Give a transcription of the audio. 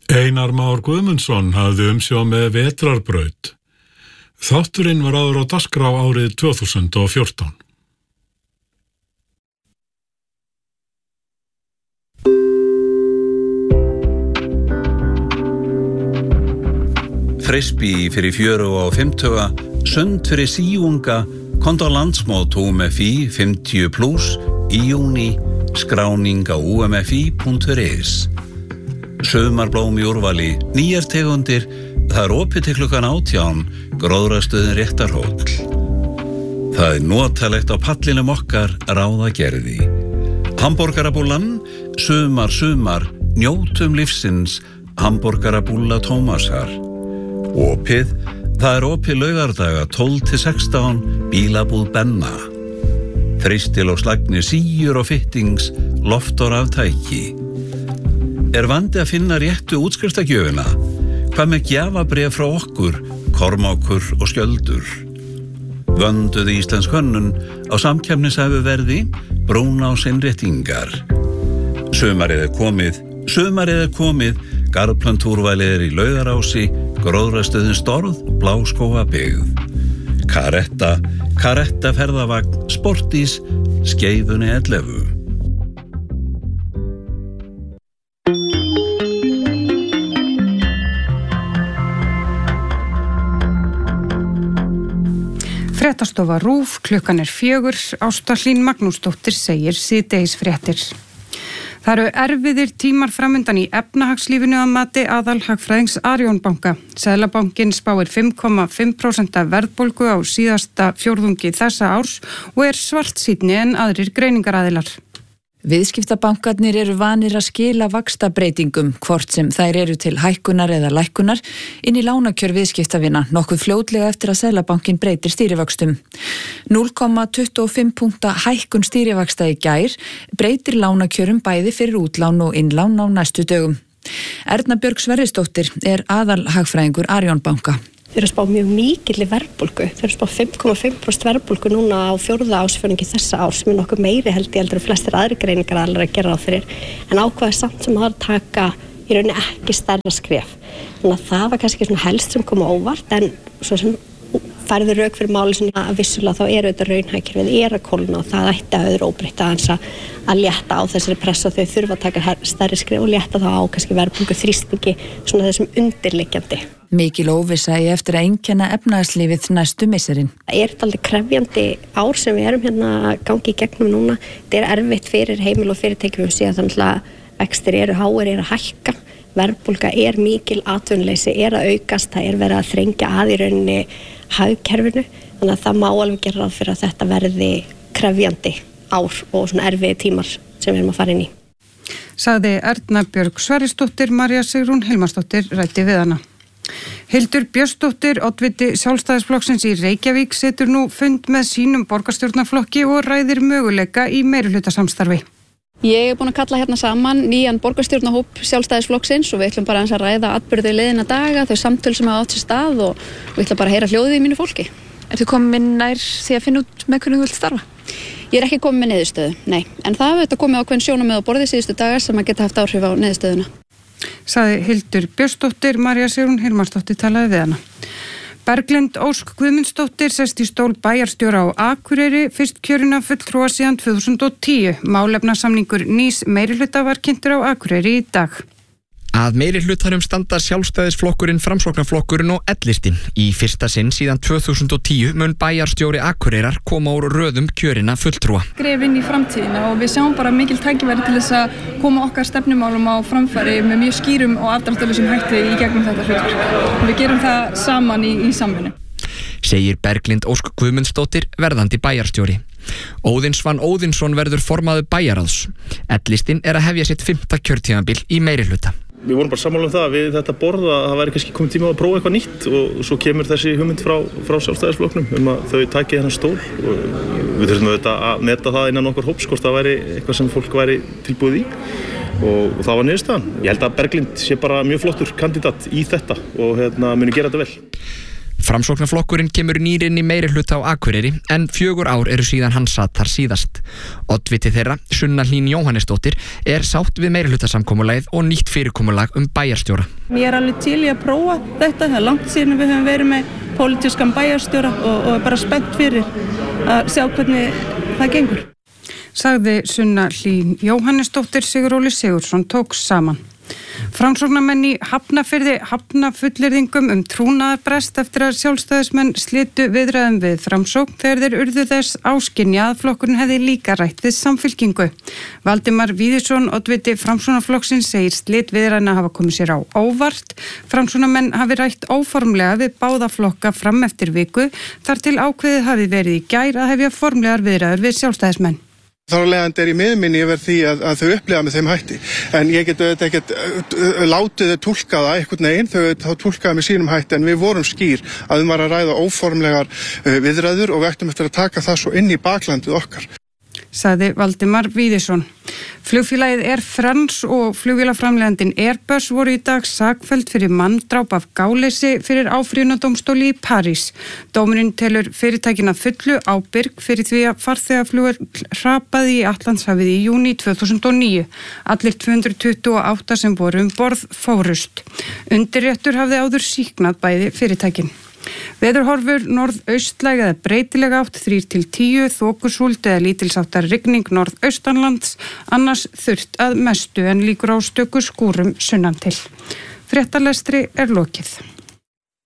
Einar Már Guðmundsson hafði umsjá með Vetrarbraut. Þátturinn var áður á dagskrá árið 2014. Frisbee fyrir 40 sund fyrir síunga, komdu á landsmót UMFI 50+ í júní, skráning á umfi.is. Sumarblóm í úrvali, nýjar tegundir, það opið til klukkan 18, gróðrastöðin Réttarhóll. Það notalegt á pallinum okkar ráðagerði. Hamborgarabúllan, sumar, njótum lífsins, hamborgarabúlla Tómasar. Opið, það opið laugardaga 12-16, bílabúð Benna. Þristil og slagni síur og fittings, loftor af tæki. Vandi að finna réttu útskriftargjöfina? Hvað með gjafabréf frá okkur, Kormákur og Skjöldur? Vönduð íslensk hönnun á samkeppnishæfu verði, Brúnás innréttingar. Sumarið komið, garðplöntúrvælið í Laugarási, gróðrastöðin Storð, Bláskógabyggð. Karetta ferðavagn, Sportís, Skeifunni 11. Fréttastofa RÚV, klukkan 4, Ásta Hlín Magnúsdóttir segir síðdegisfréttir. Það eru erfiðir tímar framundan í efnahagslífinu að mati aðalhagfræðings Arion banka. Seðlabankinn spáir 5,5% verðbólgu á síðasta fjórðungi þessa árs og svartsýnni en aðrir greiningaraðilar. Viðskiptabankarnir eru vanir að skila vaxtabreytingum, hvort sem þær eru til hækkunar eða lækkunar, inn í lánakjör viðskiptavina, nokkuð fljótlega eftir að Seðlabankinn breytir stýrivöxtum. 0,25 punkta hækkun stýrivaxta í gær breytir lánakjörum bæði fyrir útlán og innlán á næstu dögum. Erna Björg Sverrisdóttir aðalhagfræðingur Arion banka. Þeir eru að spá mjög mikilli verðbólgu. Þeir eru að spá 5,5% verðbólgu núna á fjórða ársfjórðungi þessa árs, sem nokkuð meiri held ég heldur flestir aðri greiningaraðilar að gera á fyrir, en ákveða samt sem að taka í rauninni ekki stærra skref. Þannig að það var kannski svona helst sem kom á óvart, en svo sem færður rauk fyrir máli sem að vissulega þá eru þetta raunhagkerfið að kólna og það ætti að öðru óbreytt að létta á þessari pressa þau þurfa að taka stærri skref og létta þá á kannski verðbólgu þrýstingi svona þessum undirliggjandi. Mikil óvissa í eftir að einkenna efnahagslífið næstu misserin. Það dálítið krefjandi ár sem við erum hérna að gangi í gegnum núna. Þetta erfitt fyrir heimil og fyrirtækjum við séð þannig að vextir eru háir, að hækka. Verðbólga mikil, atvinnuleysi að aukast, það verið að þrengja að í rauninni hagkerfinu. Þannig að það má alveg gera ráð fyrir að þetta verði krefjandi ár og svona erfiði tímar sem við erum að fara inn í. Sagði Erna Björg Sverrisdóttir, María Sigrún Hilmarsdóttir ræddi við hana. Hildur Björnsdóttir, oddviti Sjálfstæðisflokksins í Reykjavík, setur nú fund með sínum borgarstjórnarflokki og ræðir möguleika í meirihlutasamstarfi. Ég búin að kalla hérna saman nýjan borgarstjórnarhóp Sjálfstæðisflokksins og við ætlum bara að ræða atburði liðina daga, þau samtöl sem hafa átt sér stað og við ætlum bara að heyra hljóðið í mínu fólki. Ertu komin nær því að finna út með hvernig þú vilt starfa? Ég ekki komin með niðurstöðu, nei, en það hefur þetta komið ákveðin sjónarmið á borði síðustu dagar sem að geta haft áhrif á niðurstöðuna. Sagði Hildur Björnsdóttir, María Sigrún Hilmarsdóttir talaði við hana. Berglind Ósk Guðmundsdóttir sest í stól bæjarstjóra á Akureyri, fyrst kjörina fulltrúa síðan 2010. Málefnasamningur nýs meirihluta var kynntur á Akureyri í dag. Að meirihlutanum standa Sjálfstæðisflokkurinn, Framsóknarflokkurinn og L-listinn. Í fyrsta sinn síðan 2010 mun bæjarstjóri Akureyrar koma úr röðum kjörina fulltrúa. Skref inn í framtíðina og við sjáum bara mikil tækifæri til þess að koma okkar stefnumálum á framfæri með mjög skýrum og afdráttarlausum hætti í gegnum þetta hlutverk. Við gerum það saman í samvinnu. Segir Berglind Ósk Guðmundsdóttir, verðandi bæjarstjóri. Óðinn Svan Óðinsson verður formaður bæjarráðs. L-listinn að hefja sitt 5. kjörtímabil í meirihluta. Við vorum bara sammála það við þetta borð að það væri kannski komið tíma að prófa eitthvað nýtt og svo kemur þessi hugmynd frá Sjálfstæðisflokknum að þau taki þennan stól og við þurfum auðvitað að meta það innan okkar hóps hvort það væri eitthvað sem fólk væri tilbúið í og það var niðurstaðan. Ég held að Berglind sé bara mjög flottur kandidat í þetta og muni gera þetta vel. Framsóknarflokkurinn kemur nýr inn í meirihluta á Akureyri en 4 ár eru síðan hann satt þar síðast. Oddviti þeirra, Sunna Hlín Jóhannesdóttir, er sátt við meirihlutasamkomulagið og nýtt fyrirkomulag bæjarstjóra. Ég alveg til í að prófa þetta, það langt síðan við höfum verið með pólitískan bæjarstjóra og bara spennt fyrir að sjá hvernig það gengur. Sagði Sunna Hlín Jóhannesdóttir. Sigurjóli Sigurðsson tók saman. Framsóknarmenn í Hafnarfirði hafna fullyrðingum trúnaðarbrest eftir að sjálfstæðismenn slitu viðræðum við Framsókn þegar þeir urðu þess áskynja að flokkurinn hefði líka rætt við Samfylkingu. Valdimar Víðisson, oddviti Framsóknarflokksins, segir slit viðræðna hafa komið sér á óvart. Framsóknarmenn hafi rætt óformlega við báða flokka fram eftir viku þar til ákveðið hafi verið í gær að hefja formlegar viðræður við sjálfstæðismenn. Þar að leiðandi í miðminni yfir því að þau upplifa með þeim hætti. En ég get ekkert látið þau túlka það einhvern veginn, þau túlkaði með sínum hætti, en við vorum skýr að var að ræða óformlegar viðræður og við ættum eftir að taka það svo inn í baklandið okkar. Sagði Valdimar Víðisson. Flugfélagið Air France og flugvélaframleiðandinn Airbus voru í dag sakfelld fyrir manndráp af gáleysi fyrir áfrýjunardómstóli í París. Dómurinn telur fyrirtækin að fullu ábyrg fyrir því að farþegaflugvél hrapaði í Atlantshafið í júní 2009. Allir 228 sem voru borð fórust. Undirréttur hafði áður sýknað bæði fyrirtækin. Veðurhorfur norðaustlæg eða breytileg átt 3-10, þokusúld eða lítilsháttar rigning norðaustanlands, annars þurrt að mestu en líkur á stöku skúrum sunnan til. Fréttalestri er lokið.